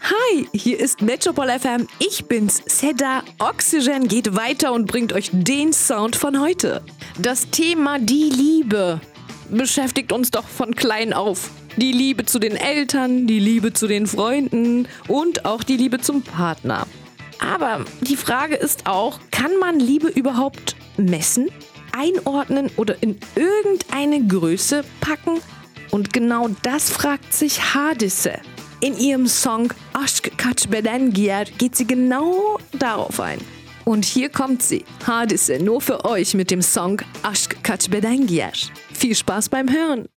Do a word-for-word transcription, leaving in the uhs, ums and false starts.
Hi, hier ist Metropol F M. Ich bin's, Seda. Oxygen geht weiter und bringt euch den Sound von heute. Das Thema die Liebe beschäftigt uns doch von klein auf. Die Liebe zu den Eltern, die Liebe zu den Freunden und auch die Liebe zum Partner. Aber die Frage ist auch, kann man Liebe überhaupt messen, einordnen oder in irgendeine Größe packen? Und genau das fragt sich Hadise. In ihrem Song Aşk Kaç Beden Giyer geht sie genau darauf ein. Und hier kommt sie, Hadise, nur für euch mit dem Song Aşk Kaç Beden Giyer. Viel Spaß beim Hören!